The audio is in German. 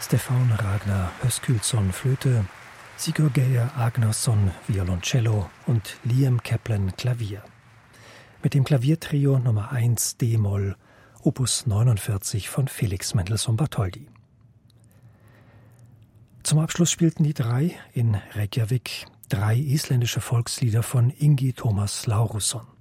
Stefan Ragnar Höskyldsson Flöte, Sigurd Geir Agnarsson Violoncello und Liam Kaplan Klavier. Mit dem Klaviertrio Nummer 1 d-Moll, Opus 49 von Felix Mendelssohn Bartholdy. Zum Abschluss spielten die drei in Reykjavik 3 isländische Volkslieder von Ingi Tómas Lárusson.